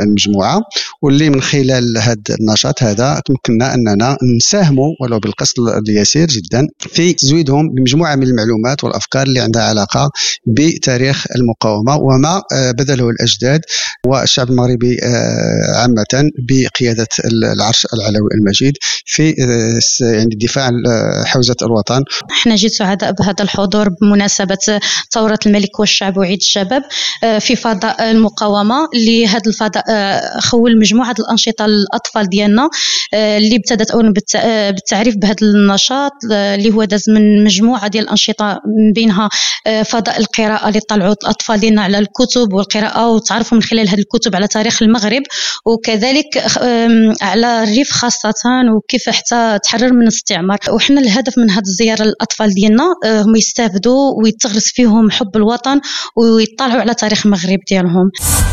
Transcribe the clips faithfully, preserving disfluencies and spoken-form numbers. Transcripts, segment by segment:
المجموعة، واللي من خلال هذا النشاط هذا تمكننا أننا نساهموا ولو بالقسط اليسير جدا في تزويدهم بمجموعة من المعلومات والأفكار اللي عندها علاقة بتاريخ المقاومة وما بذله الأجداد والشعب المغربي عامة بقيادة العرش العلوي المجيد في يعني الدفاع عن حوزة الوطن. احنا جيت سعداء بهذا الحضور بمناسبة ثورة الملك والشعب وعيد الشباب في فضاء المقاومة. اللي هذا الفضاء خول مجموعة الأنشطة للأطفال ديالنا اللي ابتدت أولا بالتعريف بهذا النشاط اللي هو داز من مجموعة ديال الأنشطة من بينها فضاء القراءة اللي طلعوا الأطفال ديالنا على الكتب والقراءة وتعرفوا من خلال هذه الكتب على تاريخ المغرب وكذلك على الريف خاصة وكيف حتى تحرر من الاستعمار. وحنا الهدف من هذه الزيارة للأطفال ديالنا هم يستافدوا ويتغرس فيهم حب الوطن ويطلعوا على تاريخ المغرب ديالهم.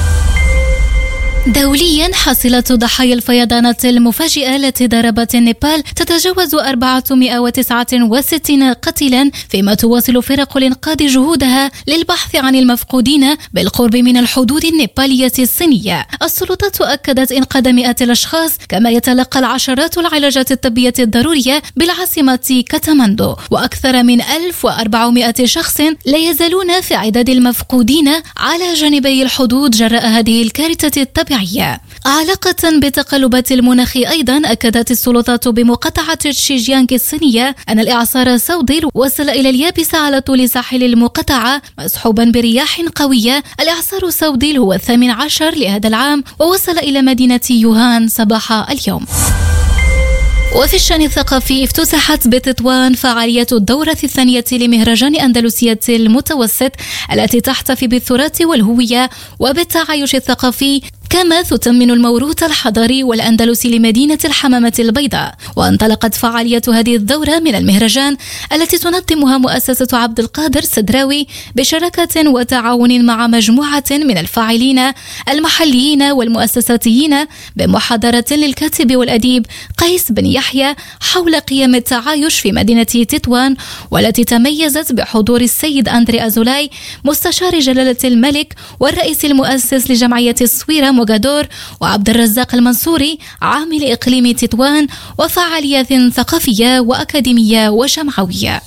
دوليا حصيلة ضحايا الفيضانات المفاجئة التي ضربت النيبال تتجاوز أربعمائة وتسعة وستين قتيلا، فيما تواصل فرق الإنقاذ جهودها للبحث عن المفقودين بالقرب من الحدود النيبالية الصينية. السلطات أكدت إنقاذ مئات الأشخاص، كما يتلقى العشرات العلاجات الطبية الضرورية بالعاصمة كاتماندو، وأكثر من ألف وأربعمائة شخص لا يزالون في عداد المفقودين على جانبي الحدود جراء هذه الكارثة الطبيعية. علاقة بتقلبات المناخ أيضا أكدت السلطات بمقاطعة شيجيانغ الصينية أن الإعصار سوديل وصل إلى اليابسة على طول ساحل المقاطعة مصحوبا برياح قوية. الإعصار سوديل هو الثامن عشر لهذا العام ووصل إلى مدينة يوهان صباح اليوم. وفي الشأن الثقافي افتتحت بتطوان فعالية الدورة الثانية لمهرجان أندلسية المتوسط التي تحتفي بالتراث والهوية وبالتعايش الثقافي، كما تثمن الموروث الحضاري والأندلسي لمدينة الحمامة البيضاء. وانطلقت فعالية هذه الدورة من المهرجان التي تنظمها مؤسسة عبد القادر سدراوي بشراكة وتعاون مع مجموعة من الفاعلين المحليين والمؤسساتيين بمحاضرة للكاتب والأديب قيس بن يحيى حول قيم التعايش في مدينة تطوان، والتي تميزت بحضور السيد أندري أزولاي مستشار جلالة الملك والرئيس المؤسس لجمعية الصويرة موغادور وعبد الرزاق المنصوري عامل إقليم تطوان، وفعاليات ثقافية وأكاديمية وجمعوية.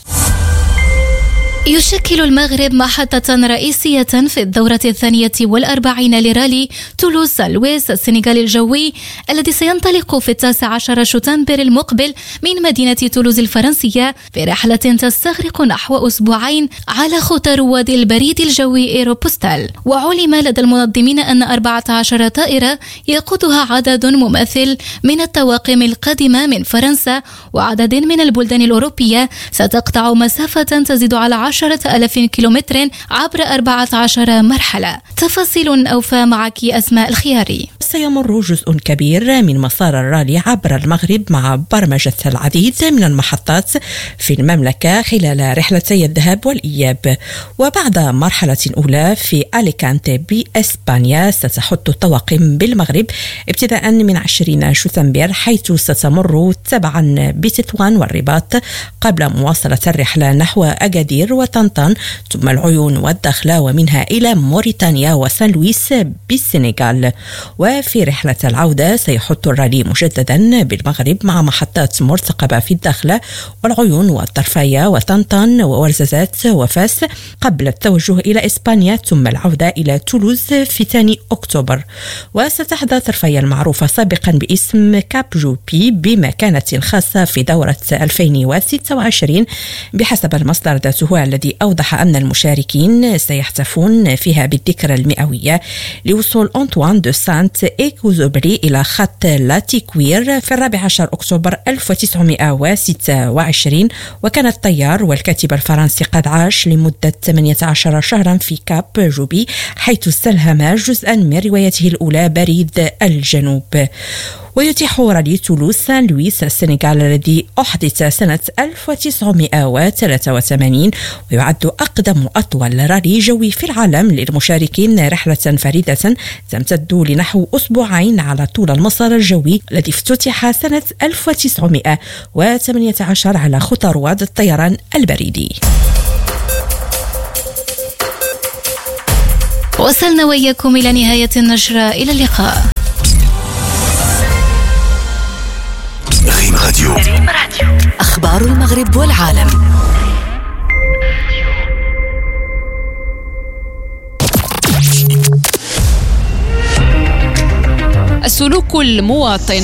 يشكل المغرب محطة رئيسية في الدورة الثانية والأربعين لرالي تولوز سالويس السنغالي الجوي الذي سينطلق في التاسع عشر شتنبر المقبل من مدينة تولوز الفرنسية في رحلة تستغرق نحو أسبوعين على خطى رواد البريد الجوي إيروبوستال. وعلم لدى المنظمين أن أربعة عشر طائرة يقودها عدد مماثل من الطواقم القادمة من فرنسا وعدد من البلدان الأوروبية ستقطع مسافة تزيد على عشرة ألاف كيلومتر عبر أربعة عشر مرحلة. تفاصيل أوفى معك أسماء الخياري. سيمر جزء كبير من مسار الرالي عبر المغرب مع برمجة العديد من المحطات في المملكة خلال رحلتي الذهاب والإياب. وبعد مرحلة أولى في أليكانتي بإسبانيا ستحط الطواقم بالمغرب ابتداء من عشرين شتنبر، حيث ستمر تبعا بتطوان والرباط قبل مواصلة الرحلة نحو أكادير وطنطان ثم العيون والدخلة ومنها إلى موريتانيا وسان لويس بالسنغال. وفي رحلة العودة سيحط الرالي مجددا بالمغرب مع محطات مرتقبة في الدخلة والعيون والطرفية وطنطان وورزازات وفاس قبل التوجه إلى إسبانيا ثم العودة إلى تولوز في ثاني أكتوبر. وستحظى طرفية المعروفة سابقا باسم كاب جوبي بمكانة خاصة في دورة ألفين وستة وعشرين بحسب المصدر ذاته الذي أوضح أن المشاركين سيحتفون فيها بالذكرى المئوية لوصول أنطوان دو سانت إكوزوبري إلى خط لاتيكوير في الرابع عشر أكتوبر ألف وتسعمائة وستة وعشرين. وكان الطيار والكاتب الفرنسي قد عاش لمدة ثمانية عشر شهرا في كاب جوبي، حيث استلهم جزءا من روايته الأولى بريد الجنوب. ويتيح رالي تولوز سان لويس السنغال الذي أحدث سنة ألف وتسعمائة وثلاثة وثمانين ويعد أقدم أطول رالي جوي في العالم للمشاركين، رحلة فريدة تمتد لنحو أسبوعين على طول المسار الجوي الذي افتتح سنة ألف وتسعمائة وثمانية عشر على خطى رواد الطيران البريدي. وصلنا وإياكم إلى نهاية النشرة، إلى اللقاء. أخبار المغرب والعالم. السلوك المواطن،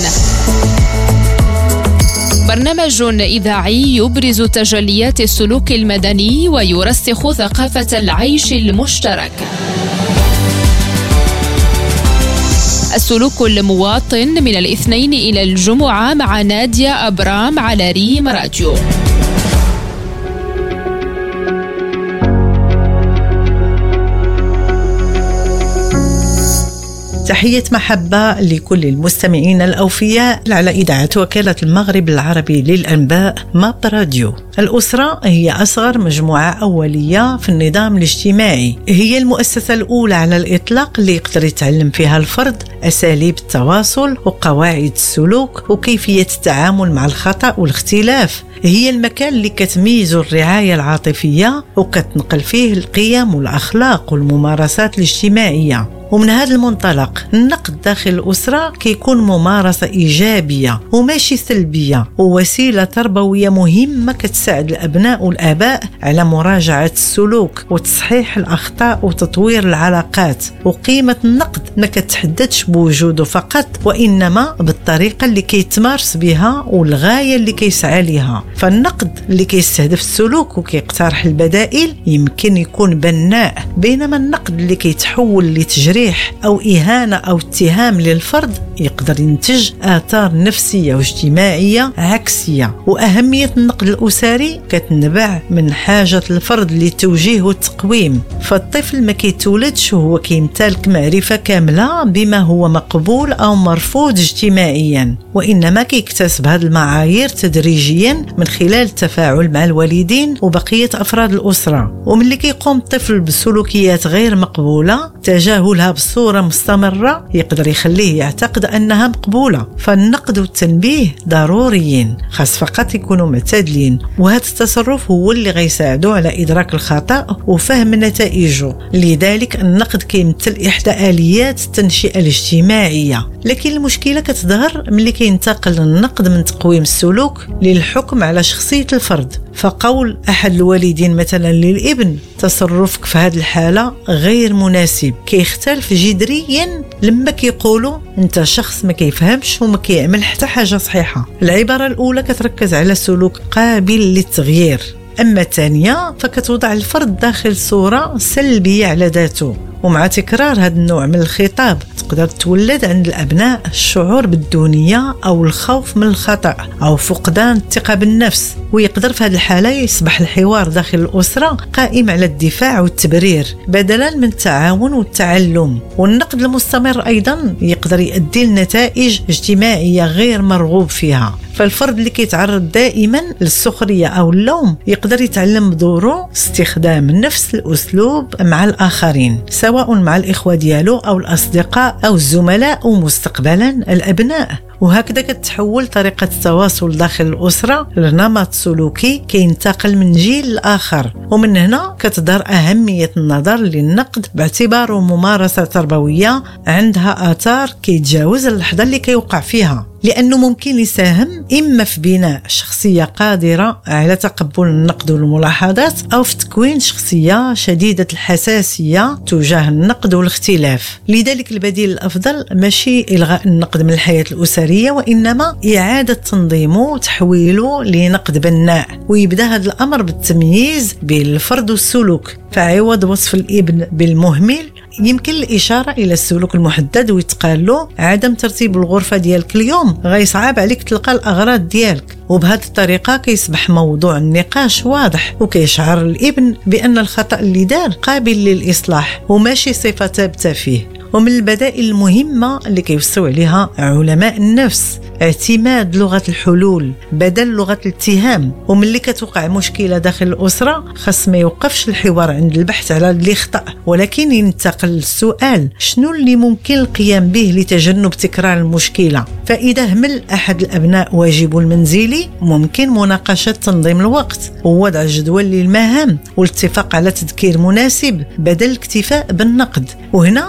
برنامج إذاعي يبرز تجليات السلوك المدني ويرسخ ثقافة العيش المشترك. السلوك المواطن من الاثنين إلى الجمعة مع نادية أبرام على ريم راديو. تحية محبة لكل المستمعين الأوفياء على إذاعة وكالة المغرب العربي للأنباء ماب راديو. الأسرة هي أصغر مجموعة أولية في النظام الاجتماعي، هي المؤسسة الأولى على الإطلاق اللي يقدر يتعلم فيها الفرد أساليب التواصل وقواعد السلوك وكيفية التعامل مع الخطأ والاختلاف. هي المكان اللي كتميز الرعاية العاطفية وكتنقل فيه القيم والأخلاق والممارسات الاجتماعية. ومن هذا المنطلق النقد داخل الأسرة كيكون ممارسة إيجابية وماشي سلبية، ووسيلة تربوية مهمة كتساعد الأبناء والآباء على مراجعة السلوك وتصحيح الأخطاء وتطوير العلاقات. وقيمة النقد ما كتحددش بوجوده فقط، وإنما بالطريقة اللي كيتمارس بها والغاية اللي كيسعى لها. فالنقد اللي كيستهدف السلوك وكيقترح البدائل يمكن يكون بناء، بينما النقد اللي كيتحول لتجريح أو إهانة أو اتهام للفرد يقدر ينتج آثار نفسية واجتماعية عكسية. وأهمية النقد الأسري كتنبع من حاجة الفرد للتوجيه والتقويم. فالطفل ما كيتولدش وهو كيمتلك معرفة كاملة بما هو مقبول أو مرفوض اجتماعيا، وإنما كيكتسب هذه المعايير تدريجيا من خلال التفاعل مع الوالدين وبقية أفراد الأسرة. ومن كيقوم الطفل بسلوكيات غير مقبولة تجاهلها بصورة مستمرة يقدر يخليه يعتقد أنها مقبولة. فالنقد والتنبيه ضروريين، خاص فقط يكونوا معتدلين، وهذا التصرف هو اللي غيساعدوا على إدراك الخطأ وفهم نتائجه. لذلك النقد كيمثل إحدى آليات التنشئة الاجتماعية. لكن المشكلة كتظهر ملي كينتقل النقد من تقويم السلوك للحكم على شخصية الفرد. فقول أحد الوالدين مثلا للابن تصرفك في هذه الحالة غير مناسب كيختلف جذريا لما كيقولوا انت شخص ما كيفهمش وما كيعمل حتى حاجة صحيحة. العبارة الأولى كتركز على سلوك قابل للتغيير، أما الثانية فكتوضع الفرد داخل صورة سلبية على ذاته. ومع تكرار هذا النوع من الخطاب تقدر تولد عند الأبناء الشعور بالدونية أو الخوف من الخطأ أو فقدان الثقة بالنفس. ويقدر في هذه الحالة يصبح الحوار داخل الأسرة قائم على الدفاع والتبرير بدلا من التعاون والتعلم. والنقد المستمر أيضا يقدر يؤدي لنتائج اجتماعية غير مرغوب فيها. فالفرد اللي كيتعرض دائما للسخرية أو اللوم يقدر يتعلم بدوره استخدام نفس الأسلوب مع الآخرين، سواء مع الإخوة ديالو أو الأصدقاء أو الزملاء ومستقبلا الأبناء. وهكذا كتحول طريقة التواصل داخل الأسرة لنمط سلوكي كينتقل من جيل لآخر. ومن هنا كتظهر أهمية النظر للنقد باعتباره ممارسة تربوية عندها آثار كيتجاوز اللحظة اللي كيوقع فيها، لأنه ممكن يساهم إما في بناء شخصية قادرة على تقبل النقد والملاحظات أو في تكوين شخصية شديدة الحساسية تجاه النقد والاختلاف. لذلك البديل الأفضل ماشي إلغاء النقد من الحياة الأسرية، وإنما إعادة تنظيمه وتحويله لنقد بناء. ويبدأ هذا الأمر بالتمييز بين الفرد والسلوك. فعوض وصف الابن بالمهمل يمكن الإشارة إلى السلوك المحدد ويتقال له عدم ترتيب الغرفة ديالك اليوم غيصعب عليك تلقى الأغراض ديالك. وبهذه الطريقة كيصبح موضوع النقاش واضح وكيشعر الابن بأن الخطأ اللي دار قابل للإصلاح وماشي صفة ثابتة فيه. ومن البدائل المهمة اللي كيوصوا عليها علماء النفس اعتماد لغة الحلول بدل لغة الاتهام. ومن اللي كتوقع مشكلة داخل الأسرة خاص ما يوقفش الحوار عند البحث على اللي خطأ، ولكن ينتقل للسؤال شنو اللي ممكن القيام به لتجنب تكرار المشكلة. فإذا همل أحد الأبناء واجبه المنزلي ممكن مناقشة تنظيم الوقت ووضع جدول للمهام والاتفاق على تذكير مناسب بدل الاكتفاء بالنقد. وهنا كيتحول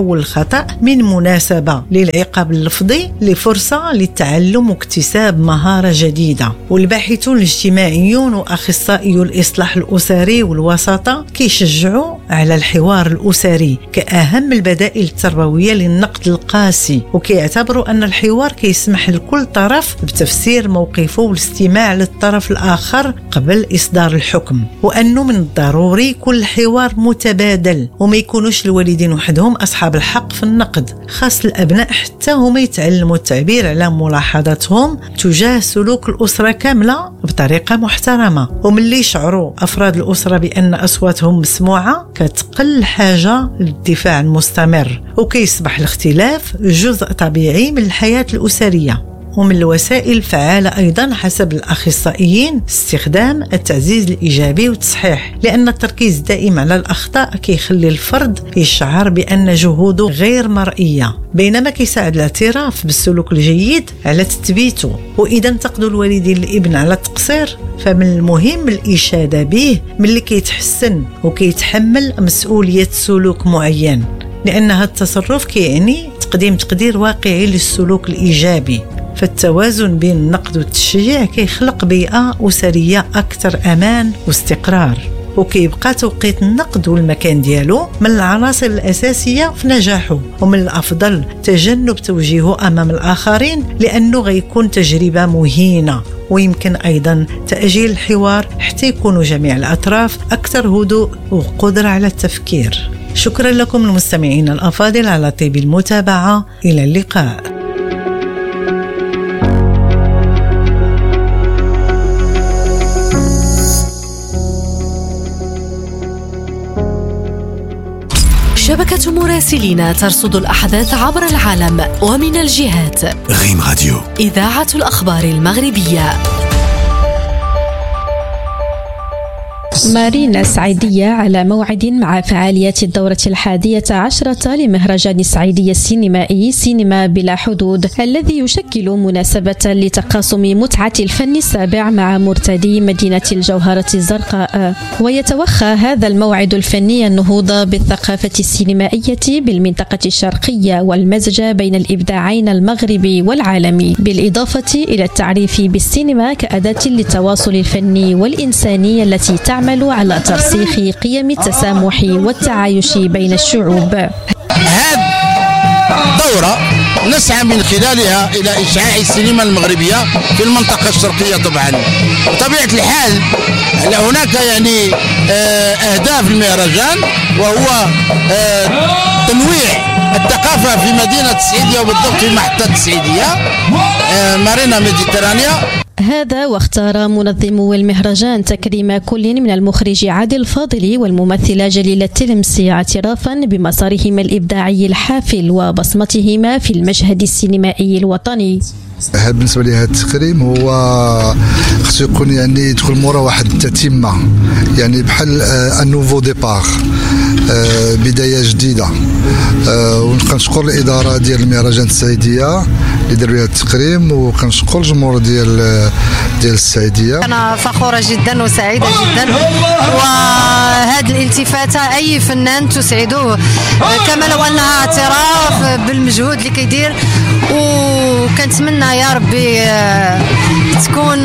يحول الخطأ من مناسبة للعقاب اللفظي لفرصة للتعلم واكتساب مهارة جديدة. والباحثون الاجتماعيون وأخصائيو الإصلاح الأسري والوساطة كيشجعوا على الحوار الأسري كأهم البدائل التربوية للنقد القاسي، وكيعتبروا أن الحوار كيسمح لكل طرف بتفسير موقفه والاستماع للطرف الآخر قبل إصدار الحكم، وأنه من الضروري يكون الحوار متبادل وما يكونوش الوالدين وحدهم أصحاب الحق في النقد. خاص الأبناء حتى هم يتعلموا التعبير على ملاحظاتهم تجاه سلوك الأسرة كاملة بطريقة محترمة، وملي يشعروا أفراد الأسرة بأن أصواتهم مسموعة كتقل الحاجة للدفاع المستمر، وكيصبح الاختلاف جزء طبيعي من الحياة الأسرية. ومن الوسائل الفعالة أيضا حسب الأخصائيين استخدام التعزيز الإيجابي والتصحيح، لأن التركيز دائما على الأخطاء كيخلي الفرد يشعر بأن جهوده غير مرئية، بينما كيساعد الاعتراف بالسلوك الجيد على تثبيته. وإذا انتقدوا الوالدين الابن على التقصير فمن المهم الإشادة به ملي كيتحسن وكيتحمل مسؤولية سلوك معين، لأن هذا التصرف كيعني تقديم تقدير واقعي للسلوك الإيجابي. فالتوازن بين النقد والتشجيع كيخلق بيئة أسرية أكثر أمان واستقرار، وكيبقى توقيت النقد والمكان ديالو من العناصر الأساسية في نجاحه. ومن الأفضل تجنب توجيهه أمام الآخرين لأنه غيكون تجربة مهينة، ويمكن أيضا تأجيل الحوار حتى يكونوا جميع الأطراف أكثر هدوء وقدرة على التفكير. شكرا لكم المستمعين الأفاضل على طيب المتابعة، إلى اللقاء. شبكة مراسلين ترصد الأحداث عبر العالم ومن الجهات. غيم راديو، إذاعة الأخبار المغربية. مارينا السعيدية على موعد مع فعاليات الدورة الحادية عشرة لمهرجان السعيدية السينمائي سينما بلا حدود، الذي يشكل مناسبة لتقاسم متعة الفن السابع مع مرتدي مدينة الجوهرة الزرقاء. ويتوخى هذا الموعد الفني النهوض بالثقافة السينمائية بالمنطقة الشرقية والمزج بين الإبداعين المغربي والعالمي، بالإضافة إلى التعريف بالسينما كأداة للتواصل الفني والإنساني التي تعمل على ترسيخ قيم التسامح والتعايش بين الشعوب. هذه الدورة نسعى من خلالها إلى إشعاع السينما المغربية في المنطقة الشرقية. طبعا بطبيعة الحال هناك يعني أهداف المهرجان، وهو تنويع الثقافة في مدينة السعيدية وبالضبط في محطة السعيدية مارينا ميديترانيا. هذا واختار منظمو المهرجان تكريم كل من المخرج عادل الفاضلي والممثلة جليلة التلمسي اعترافا بمسارهما الإبداعي الحافل وبصمتهما في المشهد السينمائي الوطني. هذا بالنسبه لي هذا التكريم هو خصو يكون يعني يدخل مورا واحد التتمه، يعني بحال ان نوفو ديبار، بدايه جديده. وكنشكر الاداره ديال المهرجان السعيديه اللي داروا لها التكريم، وكنشكر الجمهور ديال ديال السعيديه. انا فخوره جدا وسعيده جدا، وهذه الالتفاته اي فنان تسعده كما لو انها اعتراف بالمجهود اللي كيدير. وكنتمنى يا ربي تكون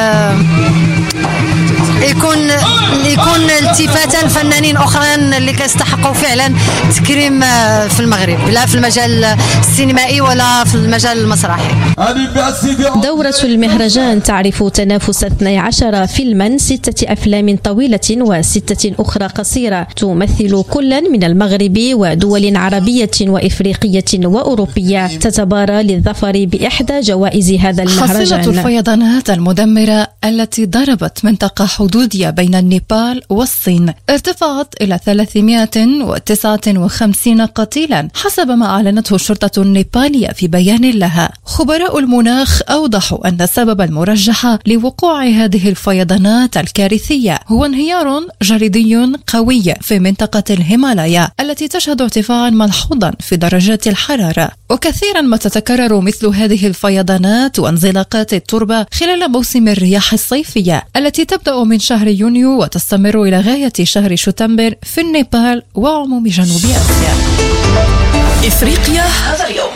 يكون يكون التفاتا لفنانين اخرين اللي كيستحقوا فعلا تكريم في المغرب، لا في المجال السينمائي ولا في المجال المسرحي. دورة المهرجان تعرف تنافس اثني عشر فيلما، ستة أفلام طويلة وستة أخرى قصيرة، تمثل كلا من المغرب ودول عربية وإفريقية وأوروبية، تتبارى للظفر بإحدى جوائز هذا المهرجان. حصيلة الفيضانات المدمرة التي ضربت منطقة حدودية بين النيبال والصين ارتفعت إلى ثلاثمائة وتسعة وخمسين قتيلا حسب ما أعلنته الشرطة النيبالية في بيان لها. خبراء المناخ أوضحوا أن السبب المرجح لوقوع هذه الفيضانات الكارثية هو انهيار جليدي قوي في منطقة الهيمالايا التي تشهد ارتفاعا ملحوظا في درجات الحرارة. وكثيرا ما تتكرر مثل هذه الفيضانات وانزلاقات التربة خلال موسم الرياح الصيفية التي تبدأ من شهر يونيو وتستمر إلى غاية شهر شتنبر في النيبال وعموم جنوب آسيا. إفريقيا هذا اليوم.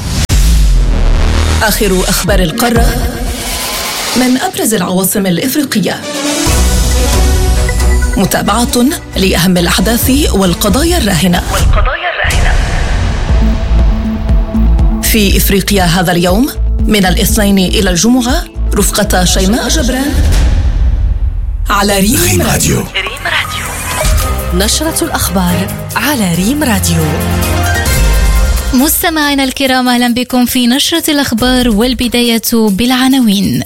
آخر أخبار القارة من أبرز العواصم الإفريقية. متابعة لأهم الأحداث والقضايا الراهنة. والقضايا الراهنة. في إفريقيا هذا اليوم من الاثنين إلى الجمعة رفقة شيماء جبران على ريم, ريم راديو. ريم راديو. نشرة الأخبار على ريم راديو. مستمعينا الكرام، أهلا بكم في نشرة الأخبار، والبداية بالعناوين.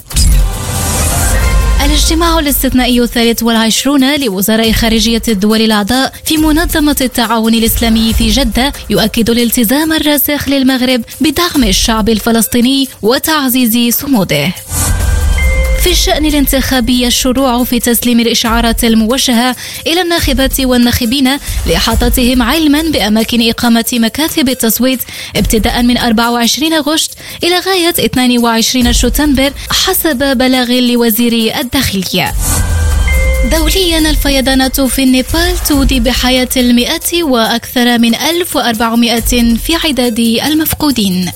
الاجتماع الاستثنائي الثالث والعشرون لوزراء خارجية الدول الأعضاء في منظمة التعاون الإسلامي في جدة يؤكد الالتزام الراسخ للمغرب بدعم الشعب الفلسطيني وتعزيز صموده. في الشأن الانتخابي، الشروع في تسليم الإشعارات الموجهة إلى الناخبات والناخبين لإحاطتهم علما بأماكن إقامة مكاتب التصويت ابتداء من أربعة وعشرين غشت إلى غاية اثنين وعشرين شتنبر حسب بلاغ لوزير الداخلية. دوليا، الفيضانات في النيبال تودي بحياة المئة وأكثر من ألف وأربعمائة في عداد المفقودين.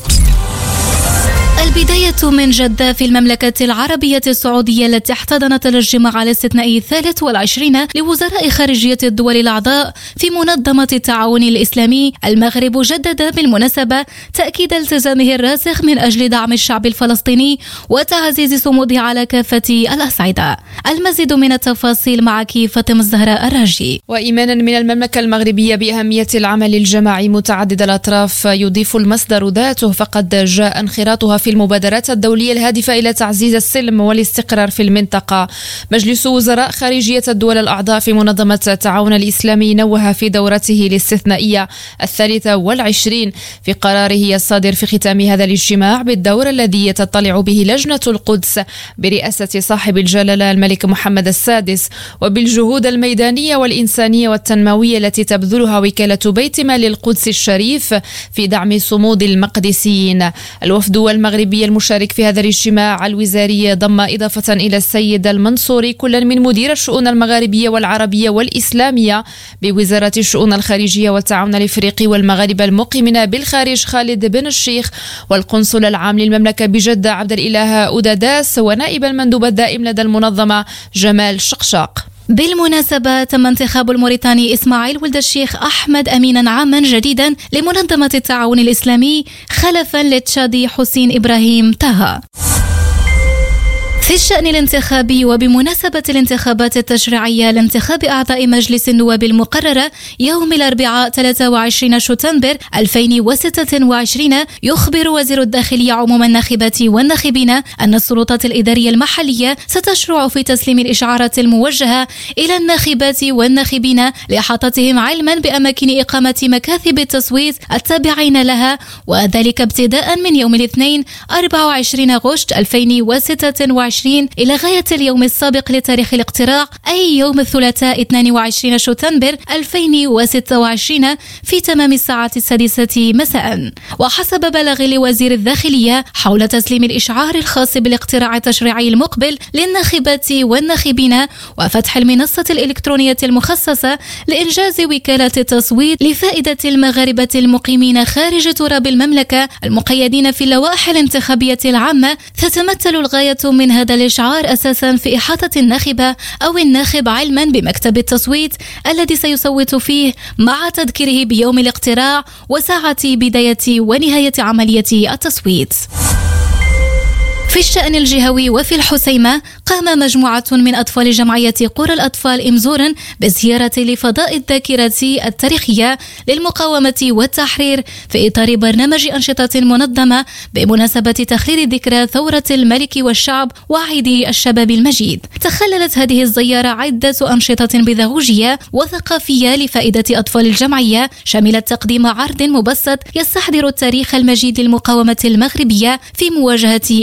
البداية من جدة في المملكة العربية السعودية التي احتضنت الاجتماع الاستثنائي الثالث والعشرين لوزراء خارجية الدول الأعضاء في منظمة التعاون الإسلامي. المغرب جدد بالمناسبة تأكيد التزامه الراسخ من أجل دعم الشعب الفلسطيني وتعزيز صموده على كافة الأصعدة. المزيد من التفاصيل معك فاطمة الزهراء الراجي. وإيمانا من المملكة المغربية بأهمية العمل الجماعي متعدد الأطراف، يضيف المصدر ذاته فقد جاء انخراطها في المبادرات الدولية الهادفة إلى تعزيز السلم والاستقرار في المنطقة. مجلس وزراء خارجية الدول الأعضاء في منظمة التعاون الإسلامي نوه في دورته الاستثنائية الثالثة والعشرين في قراره الصادر في ختام هذا الاجتماع بالدور الذي تطلع به لجنة القدس برئاسة صاحب الجلالة الملك محمد السادس، وبالجهود الميدانية والإنسانية والتنموية التي تبذلها وكالة بيت مال القدس الشريف في دعم صمود المقدسيين. الوفد المغربي المشارك في هذا الاجتماع الوزاري ضم إضافة إلى السيد المنصوري كل من مدير الشؤون المغاربية والعربية والإسلامية بوزارة الشؤون الخارجية والتعاون الإفريقي والمغاربة المقيمين بالخارج خالد بن الشيخ، والقنصل العام للمملكة بجدة عبد الإله أوداداس، ونائب المندوب الدائم لدى المنظمة جمال شقشاق. بالمناسبة، تم انتخاب الموريتاني إسماعيل ولد الشيخ أحمد أمينا عاما جديدا لمنظمة التعاون الإسلامي خلفا للتشادي حسين إبراهيم طه. في الشأن الانتخابي، وبمناسبة الانتخابات التشريعية لانتخاب أعضاء مجلس النواب المقررة يوم الأربعاء ثلاثة وعشرين شتنبر ألفين وستة وعشرين، يخبر وزير الداخلية عموم الناخبات والناخبين أن السلطات الإدارية المحلية ستشرع في تسليم الإشعارات الموجهة إلى الناخبات والناخبين لإحاطتهم علما بأماكن إقامة مكاتب التصويت التابعين لها، وذلك ابتداء من يوم الاثنين أربعة وعشرين غشت ألفين وستة وعشرين إلى غاية اليوم السابق لتاريخ الاقتراع، أي يوم الثلاثاء اثنين وعشرين شتنبر ألفين وستة وعشرين في تمام الساعة السادسة مساء. وحسب بلاغ لوزير الداخلية حول تسليم الإشعار الخاص بالاقتراع التشريعي المقبل للناخبات والناخبين وفتح المنصة الإلكترونية المخصصة لإنجاز وكالة التصويت لفائدة المغاربة المقيمين خارج تراب المملكة المقيدين في اللوائح الانتخابية العامة، تتمثل الغاية من هذا الإشعار أساسا في إحاطة الناخبة أو الناخب علما بمكتب التصويت الذي سيصوت فيه، مع تذكيره بيوم الاقتراع وساعة بداية ونهاية عملية التصويت. في الشأن الجهوي، وفي الحسيمة، قام مجموعة من أطفال جمعية قرى الأطفال إمزورا بزيارة لفضاء الذاكرة التاريخية للمقاومة والتحرير في إطار برنامج أنشطة منظمة بمناسبة تخليد ذكرى ثورة الملك والشعب وعيد الشباب المجيد. تخللت هذه الزيارة عدة أنشطة بيداغوجية وثقافية لفائدة أطفال الجمعية، شملت تقديم عرض مبسط يستحضر التاريخ المجيد للمقاومة المغربية في مواجهة الاستعمار،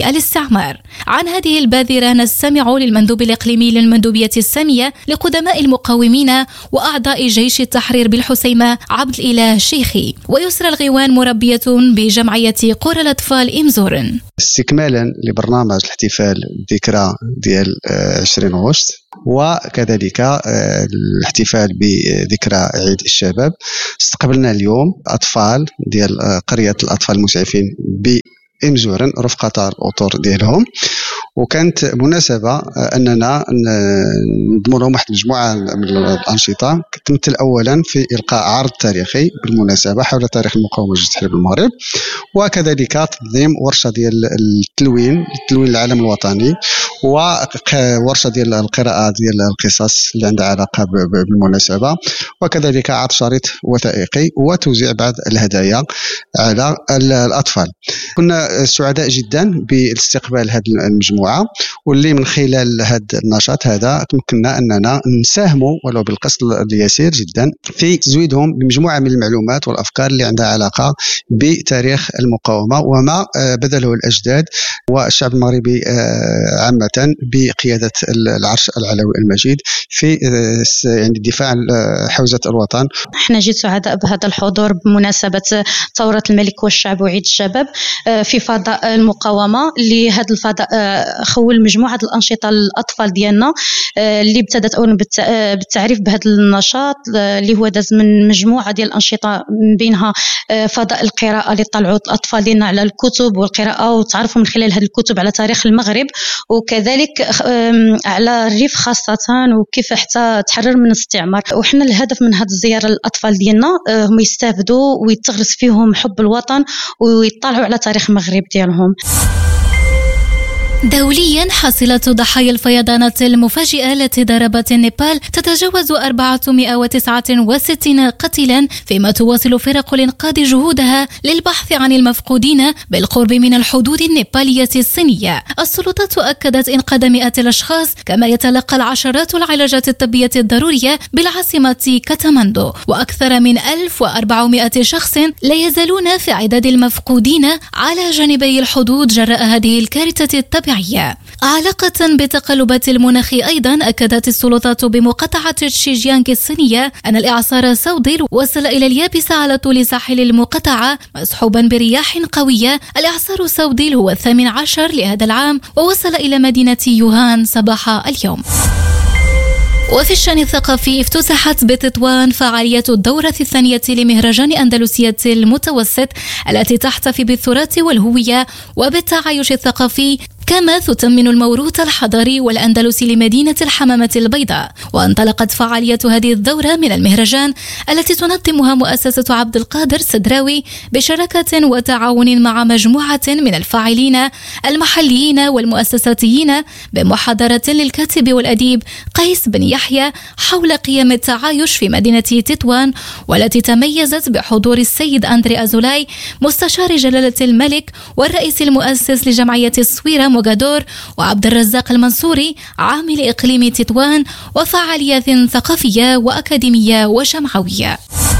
الأعمار. عن هذه البادرة نستمع للمندوب الإقليمي للمندوبية السامية لقدماء المقاومين وأعضاء جيش التحرير بالحسيمة عبد الإله شيخي، ويسرى الغيوان مربية بجمعية قرى الأطفال إمزورن. استكمالا لبرنامج الاحتفال بالذكرى ديال عشرين غشت، وكذلك الاحتفال بذكرى عيد الشباب، استقبلنا اليوم أطفال ديال قرية الأطفال المسعفين بإمزورن رفقة الأطر ديالهم، وكانت مناسبة أننا نضم لهم واحد المجموعة من الأنشطة تمثل أولا في إلقاء عرض تاريخي بالمناسبة حول تاريخ المقاومة جيش التحرير بالمغرب، وكذلك تنظيم ورشة ديال التلوين التلوين العالم الوطني، وورشة ديال القراءة ديال القصص اللي عندها علاقة بالمناسبة، وكذلك عرض شريط وثائقي وتوزيع بعض الهدايا على الأطفال. كنا سعداء جدا باستقبال هذه المجموعة، واللي من خلال هذا النشاط هذا تمكننا أننا نساهموا ولو بالقسط اليسير جدا في تزويدهم بمجموعة من المعلومات والأفكار اللي عندها علاقة بتاريخ المقاومة وما بذله الأجداد والشعب المغربي عامة بقيادة العرش العلوي المجيد في يعني الدفاع عن حوزة الوطن. احنا جد سعداء بهذا الحضور بمناسبة ثورة الملك والشعب وعيد الشباب في فضاء المقاومة. لهذا الفضاء خول مجموعة الأنشطة للأطفال ديالنا اللي ابتدت أولا بالتعريف بهذا النشاط اللي هو داز من مجموعة ديال الأنشطة، من بينها فضاء القراءة اللي طلعوا الأطفال ديالنا على الكتب والقراءة وتعرفوا من خلال هذه الكتب على تاريخ المغرب، وكذلك على الريف خاصة وكيف حتى تحرر من الاستعمار. وحنا الهدف من هذه الزيارة للأطفال ديالنا هم يستافدوا ويتغرس فيهم حب الوطن ويطلعوا على تاريخ المغرب ديالهم. دوليا حصيلة ضحايا الفيضانات المفاجئة التي ضربت النيبال تتجاوز أربعمائة وتسعة وستين قتيلا، فيما تواصل فرق الإنقاذ جهودها للبحث عن المفقودين بالقرب من الحدود النيبالية الصينية. السلطات أكدت إنقاذ مئات الأشخاص، كما يتلقى العشرات العلاجات الطبية الضرورية بالعاصمة كاتماندو، وأكثر من ألف وأربعمائة شخص لا يزالون في عداد المفقودين على جانبي الحدود جراء هذه الكارثة الطبيعية. علاقة بتقلبات المناخ أيضا أكدت السلطات بمقاطعة شيجيانغ الصينية أن الإعصار سوديل وصل إلى اليابسة على طول ساحل المقاطعة مصحوبا برياح قوية. الإعصار سوديل هو الثامن عشر لهذا العام ووصل إلى مدينة يوهان صباح اليوم. وفي الشأن الثقافي افتتحت بتطوان فعالية الدورة الثانية لمهرجان أندلسية المتوسط التي تحتفي بالتراث والهوية وبالتعايش الثقافي، كما تثمن الموروث الحضاري والأندلسي لمدينة الحمامة البيضاء. وانطلقت فعالية هذه الدورة من المهرجان التي تنظمها مؤسسة عبد القادر السدراوي بشراكة وتعاون مع مجموعة من الفاعلين المحليين والمؤسساتيين، بمحاضرة للكاتب والأديب قيس بن يحيى حول قيم التعايش في مدينة تطوان، والتي تميزت بحضور السيد أندري أزولاي مستشار جلالة الملك والرئيس المؤسس لجمعية الصويرة موغادور، وعبد الرزاق المنصوري عامل إقليم تطوان، وفعاليات ثقافية وأكاديمية وجمعوية.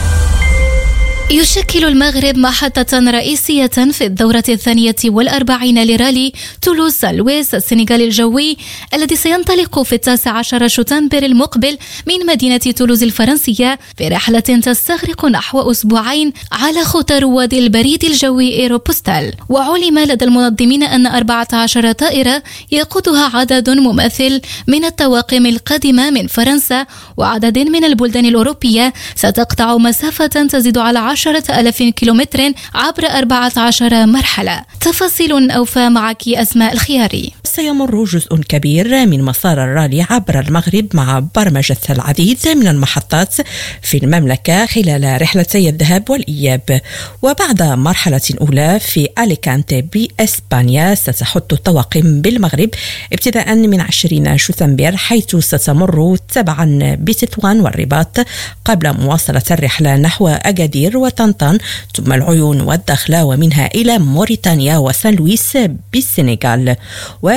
يشكل المغرب محطة رئيسية في الدورة الثانية والأربعين لرالي تولوز سالويس السنغالي الجوي الذي سينطلق في التاسع عشر شتنبر المقبل من مدينة تولوز الفرنسية، في رحلة تستغرق نحو أسبوعين على خطى رواد البريد الجوي إيروبوستال. وعلم لدى المنظمين أن أربعة عشر طائرة يقودها عدد مماثل من الطواقم القادمة من فرنسا وعدد من البلدان الأوروبية ستقطع مسافة تزيد على عشرة آلاف كيلومتر عبر أربعة عشر مرحلة. تفاصيل أوفى معك أسماء الخياري. سيمر جزء كبير من مسار الرالي عبر المغرب مع برمجة العديد من المحطات في المملكة خلال رحلتي الذهاب والإياب، وبعد مرحلة أولى في أليكانتي بإسبانيا ستحط الطواقم بالمغرب ابتداء من عشرين شتنبر، حيث ستمر تبعا بتطوان والرباط قبل مواصلة الرحلة نحو أكادير وطنطان ثم العيون والدخلة، ومنها إلى موريتانيا وسان لويس بالسنغال. و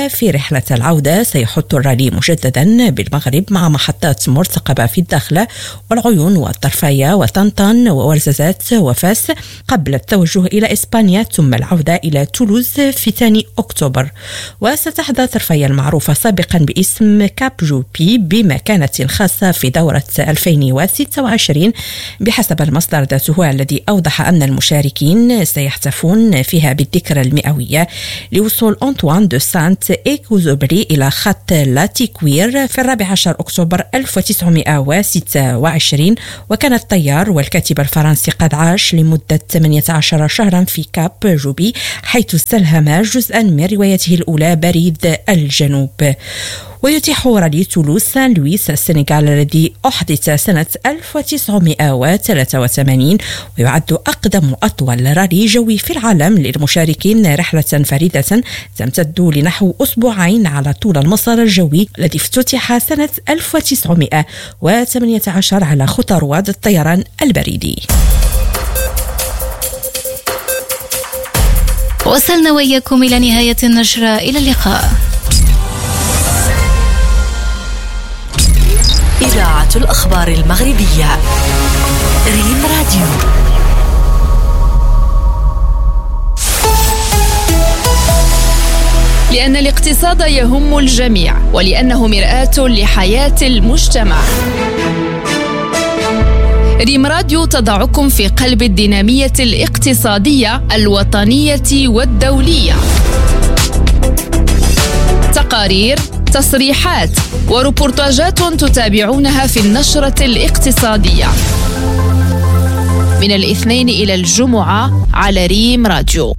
وفي رحلة العودة سيحط الرالي مجددا بالمغرب مع محطات مرتقبة في الداخلة والعيون والطرفاية وطنطن وورزازات وفاس قبل التوجه إلى إسبانيا ثم العودة إلى تولوز في ثاني أكتوبر. وستحظى طرفاية المعروفة سابقا باسم كاب جوبي بمكانة خاصة في دورة ألفين وستة وعشرين بحسب المصدر ذاته الذي أوضح أن المشاركين سيحتفون فيها بالذكرى المئوية لوصول أنطوان دو سانت إكوزوبري إلى خط لاتيكوير في الرابع عشر أكتوبر ألف وتسعمائة وستة وعشرين. وكان الطيار والكاتب الفرنسي قد عاش لمدة ثمانية عشر شهرا في كاب جوبي حيث استلهم جزءا من روايته الأولى بريد الجنوب. ويتيح رالي تولوز سان لويس السنغال الذي أحدث سنة ألف وتسعمائة وثلاثة وثمانين ويعد أقدم أطول رالي جوي في العالم للمشاركين رحلة فريدة تمتد لنحو أسبوعين على طول المسار الجوي الذي افتتح سنة ألف وتسعمائة وثمانية عشر على خطى رواد الطيران البريدي. وصلنا وإياكم إلى نهاية النشرة، إلى اللقاء. إذاعة الأخبار المغربية ريم راديو. لأن الاقتصاد يهم الجميع ولأنه مرآة لحياة المجتمع. ريم راديو تضعكم في قلب الدينامية الاقتصادية الوطنية والدولية. تقارير، تصريحات وريبورتاجات تتابعونها في النشرة الاقتصادية من الاثنين إلى الجمعة على ريم راديو.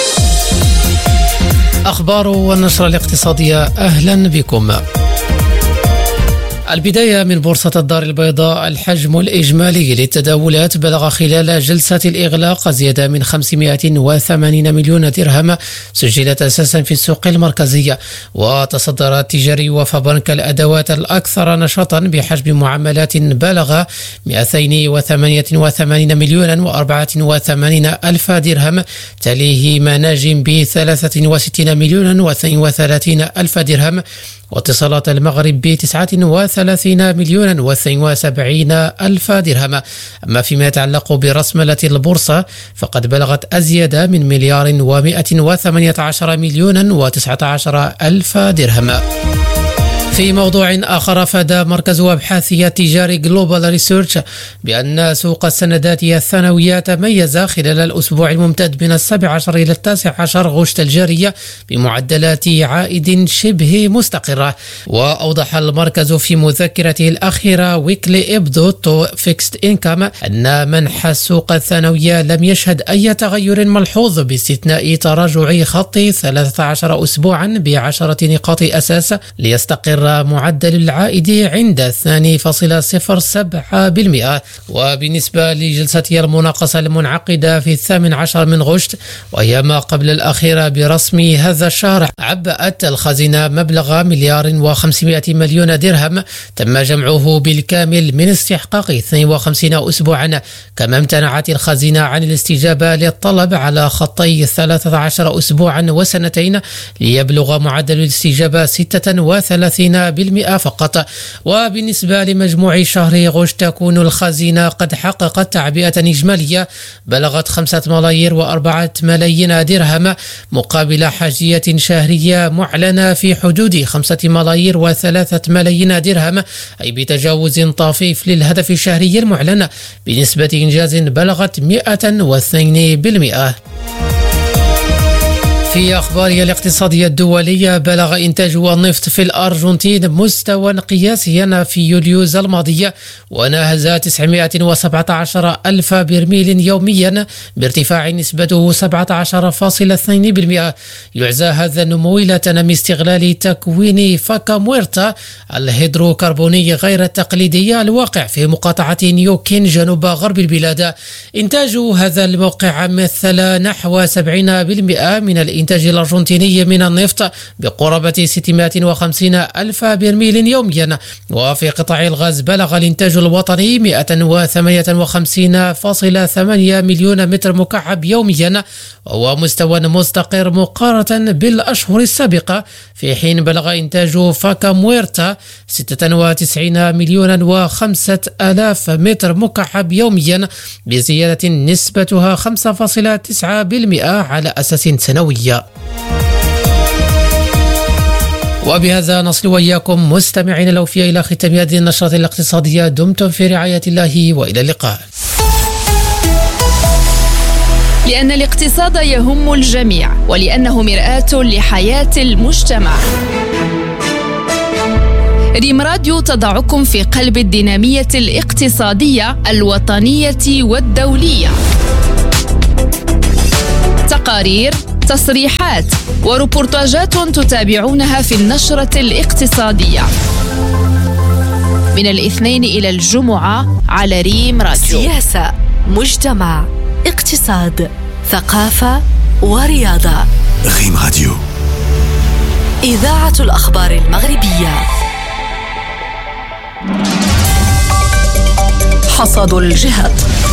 أخبار والنشرة الاقتصادية، أهلا بكم. البداية من بورصة الدار البيضاء. الحجم الإجمالي للتداولات بلغ خلال جلسة الإغلاق زيادة من خمسمائة وثمانين مليون درهم سجلت أساسا في السوق المركزية. وتصدر التجاري وفا بنك الأدوات الأكثر نشاطا بحجم معاملات بلغ مئتين وثمانية وثمانين مليون وأربعة وثمانين ألف درهم، تليه مناجم بثلاثة وستين مليون واثنين وثلاثين ألف درهم، واتصالات المغرب بتسعة وثلاثين مليون واثنين وسبعين ألف درهم. أما فيما يتعلق برسملة البورصة فقد بلغت أزيد من مليار ومئة وثمانية عشر مليون وتسعة عشر ألف درهم. في موضوع آخر، أفاد مركز أبحاثي التجاري جلوبال ريسيرش بأن سوق السندات الثانوية تميز خلال الأسبوع الممتد من السابع عشر إلى التاسع عشر غشت الجارية بمعدلات عائد شبه مستقرة. وأوضح المركز في مذكرته الأخيرة ويكلي إبدو تو فيكست إنكام أن منح السوق الثانوية لم يشهد أي تغير ملحوظ باستثناء تراجع خط ثلاثة عشر أسبوعا بعشرة نقاط أساس ليستقر معدل العائد عند اثنين فاصلة صفر سبعة بالمئة. وبالنسبة لجلسة المناقصة المنعقدة في الثامن عشر من غشت وهي ما قبل الأخيرة برسم هذا الشهر، عبأت الخزينة مبلغ مليار وخمسمائة مليون درهم تم جمعه بالكامل من استحقاق اثنين وخمسين أسبوعا. كما امتنعت الخزينة عن الاستجابة للطلب على خطي ثلاثة عشر أسبوعا وسنتين ليبلغ معدل الاستجابة ستة وثلاثين بالمئة فقط. وبالنسبة لمجموع شهر غشت تكون الخزينة قد حققت تعبئة إجمالية بلغت خمسة ملايير وأربعة ملايين درهم مقابل حاجية شهرية معلنة في حدود خمسة ملايير وثلاثة ملايين درهم، أي بتجاوز طفيف للهدف الشهري المعلن بنسبة إنجاز بلغت مئة واثنين بالمئة. في أخبار الاقتصادية الدولية، بلغ إنتاج النفط في الأرجنتين مستوى قياسيا في يوليوز الماضي وناهز تسعمائة وسبعة عشر ألف برميل يوميا بارتفاع نسبته سبعة عشر فاصلة اثنين بالمئة. يعزى هذا النمو إلى تنامي استغلال تكوين فاكا مويرتا الهيدروكربوني غير التقليدي الواقع في مقاطعة نيوكين جنوب غرب البلاد. إنتاج هذا الموقع مثل نحو سبعين بالمئة من الإنتاج الأرجنتيني من النفط بقرابة ستمائة وخمسين ألف برميل يوميا. وفي قطاع الغاز بلغ الإنتاج الوطني مائة وثمانية وخمسين فاصلة ثمانية مليون متر مكعب يوميا، وهو مستوى مستقر مقارنة بالأشهر السابقة، في حين بلغ إنتاج فاكا مويرتا ستة وتسعين مليون وخمسة آلاف متر مكعب يوميا، بزيادة نسبتها خمسة فاصلة تسعة بالمئة على أساس سنوي. وبهذا نصل وإياكم مستمعين الأوفياء إلى ختام هذه النشرة الاقتصادية. دمتم في رعاية الله وإلى اللقاء. لأن الاقتصاد يهم الجميع ولأنه مرآة لحياة المجتمع، ريم راديو تضعكم في قلب الدينامية الاقتصادية الوطنية والدولية. تقارير، تصريحات وروبورتاجات تتابعونها في النشرة الاقتصادية من الاثنين إلى الجمعة على ريم راديو. سياسة، مجتمع، اقتصاد، ثقافة ورياضة. ريم راديو، إذاعة الأخبار المغربية. حصاد الجهات،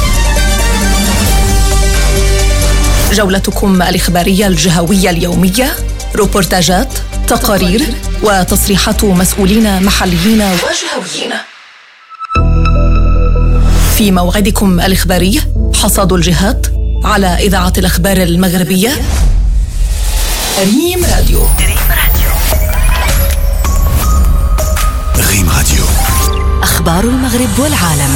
جولتكم الإخبارية الجهوية اليومية، روبورتاجات، تقارير وتصريحات مسؤولين محليين وجهويين. في موعدكم الإخباري حصاد الجهات على إذاعة الأخبار المغربية ريم راديو. ريم راديو، أخبار المغرب والعالم.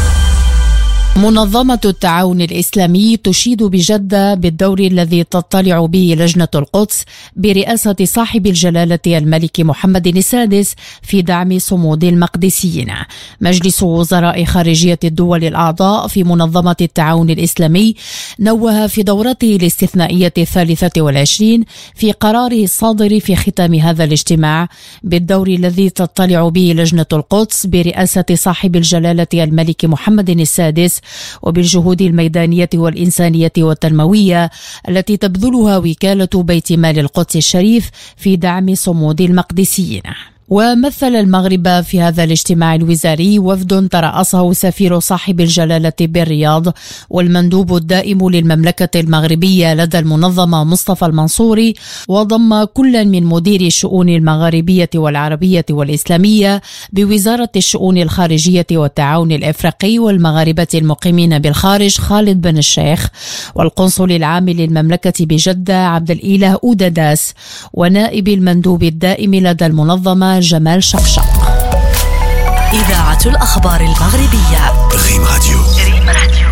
منظمة التعاون الإسلامي تشيد بجدة بالدور الذي تطلع به لجنة القدس برئاسة صاحب الجلالة الملك محمد السادس في دعم صمود المقدسيين. مجلس وزراء خارجية الدول الأعضاء في منظمة التعاون الإسلامي نوه في دورته الاستثنائية الثالثة والعشرين في قراره الصادر في ختام هذا الاجتماع بالدور الذي تطلع به لجنة القدس برئاسة صاحب الجلالة الملك محمد السادس وبالجهود الميدانية والإنسانية والتنموية التي تبذلها وكالة بيت مال القدس الشريف في دعم صمود المقدسيين. ومثل المغرب في هذا الاجتماع الوزاري وفد ترأسه سفير صاحب الجلالة بالرياض والمندوب الدائم للمملكة المغربية لدى المنظمة مصطفى المنصوري، وضم كل من مدير الشؤون المغاربية والعربية والإسلامية بوزارة الشؤون الخارجية والتعاون الإفريقي والمغاربة المقيمين بالخارج خالد بن الشيخ، والقنصل العام للمملكة بجدة عبد الإله أوداداس، ونائب المندوب الدائم لدى المنظمة جمال شقشق. إذاعة الأخبار المغربية. ريم راديو.